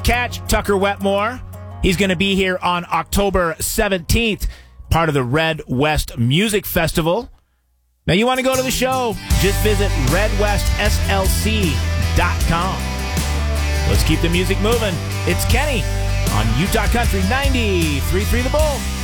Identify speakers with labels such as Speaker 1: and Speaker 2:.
Speaker 1: catch Tucker Wetmore. He's going to be here on October 17th, part of the Red West Music Festival. Now, you want to go to the show, just visit redwestslc.com. Let's keep the music moving. It's Kenny on Utah Country 93.3 The Bull.